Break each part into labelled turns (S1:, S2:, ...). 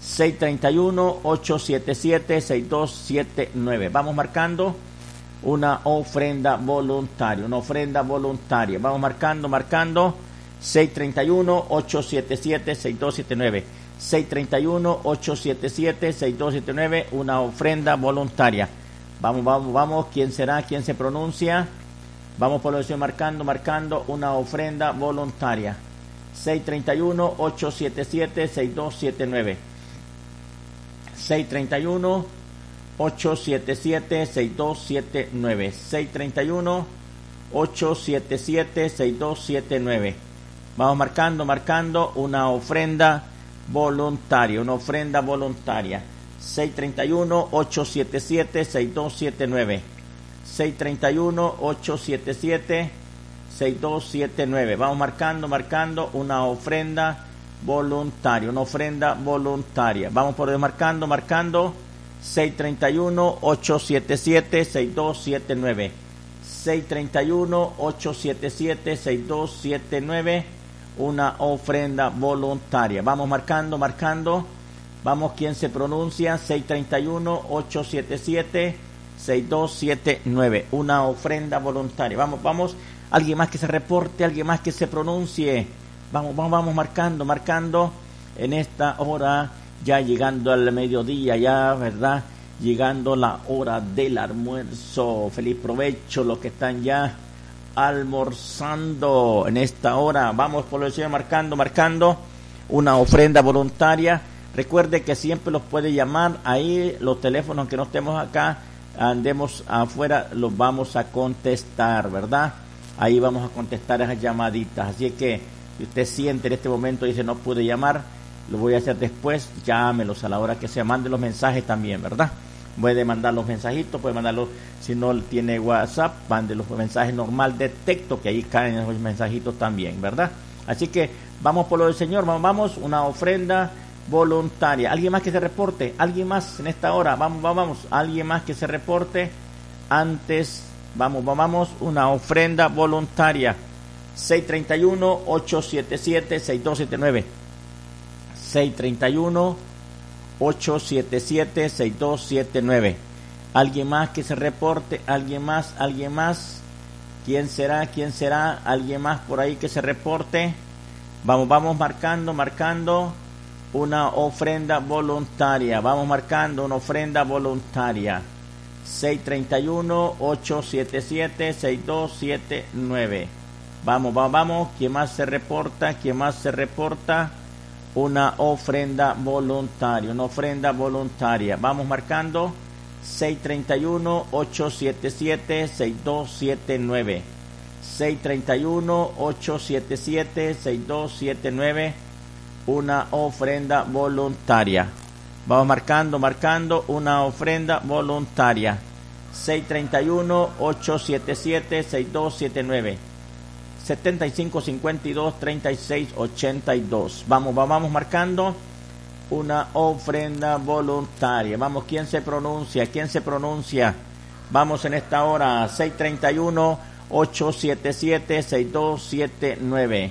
S1: 631-877-6279. Vamos marcando una ofrenda voluntaria, vamos marcando 631-877-6279, 631-877-6279, una ofrenda voluntaria. Vamos, ¿quién será? ¿Quién se pronuncia? Vamos por lo que estoy marcando una ofrenda voluntaria. 631-877-6279, 631-877-6279, 631-877-6279. Vamos marcando una ofrenda voluntaria, 631-877-6279, 631-877-6279. Vamos marcando una ofrenda voluntaria, Vamos por marcando 631-877-6279, 631-877-6279, una ofrenda voluntaria. Vamos marcando, vamos, ¿quién se pronuncia? 631-877-6279, una ofrenda voluntaria. Vamos, alguien más que se reporte, alguien más que se pronuncie. Vamos marcando en esta hora, ya llegando al mediodía, ya, ¿verdad? Llegando la hora del almuerzo. Feliz provecho los que están ya almorzando en esta hora. Vamos por lo que estoy marcando una ofrenda voluntaria. Recuerde que siempre los puede llamar ahí, los teléfonos, aunque no estemos acá, andemos afuera, los vamos a contestar, ¿verdad? Ahí vamos a contestar esas llamaditas. Así que si usted siente en este momento, dice no pude llamar, lo voy a hacer después, llámelos a la hora que se manden los mensajes también, ¿verdad? Puede mandar los mensajitos, puede mandarlos, si no tiene WhatsApp, mande los mensajes normal de texto, que ahí caen esos mensajitos también, ¿verdad? Así que vamos por lo del Señor, vamos, una ofrenda voluntaria. ¿Alguien más que se reporte? ¿Alguien más en esta hora? Vamos, alguien más que se reporte antes. Vamos, una ofrenda voluntaria. 631-877-6279, 631-877-6279. ¿Alguien más que se reporte? ¿Alguien más? ¿Quién será? ¿Alguien más por ahí que se reporte? Vamos marcando una ofrenda voluntaria. Vamos marcando una ofrenda voluntaria. 631-877-6279. Vamos. ¿Quién más se reporta? Una ofrenda voluntaria. Vamos marcando 631-877-6279. 631-877-6279. Una ofrenda voluntaria. Vamos marcando una ofrenda voluntaria. 631-877-6279. 7552-3682. Vamos marcando una ofrenda voluntaria. Vamos, ¿quién se pronuncia? Vamos en esta hora. 631-877-6279.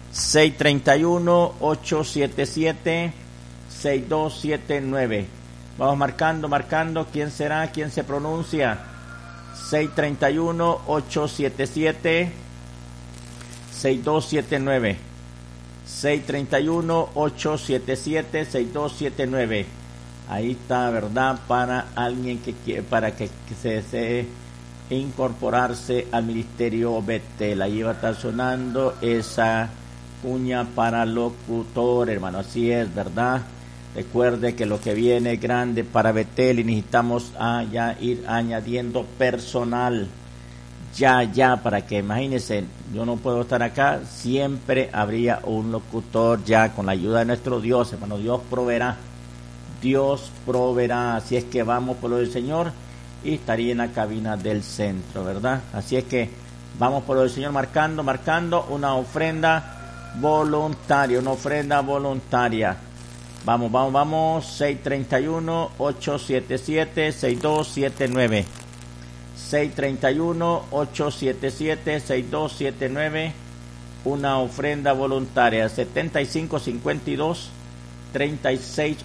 S1: 631-877-6279. Vamos marcando. ¿Quién será? ¿Quién se pronuncia? 631-877-6279. 631-877-6279. Ahí está, ¿verdad? Para alguien que quiere, para que se desee incorporarse al ministerio Betel. Ahí va a estar sonando esa cuña para locutor, hermano. Así es, ¿verdad? Recuerde que lo que viene es grande para Betel y necesitamos ya ir añadiendo personal. Ya, para que imagínense, yo no puedo estar acá, siempre habría un locutor ya con la ayuda de nuestro Dios, hermano. Dios proveerá, así es que vamos por lo del Señor y estaría en la cabina del centro, ¿verdad? Así es que vamos por lo del Señor marcando una ofrenda voluntaria, Vamos, 631-877-6279. 631-877-6279, una ofrenda voluntaria. 7552-3682,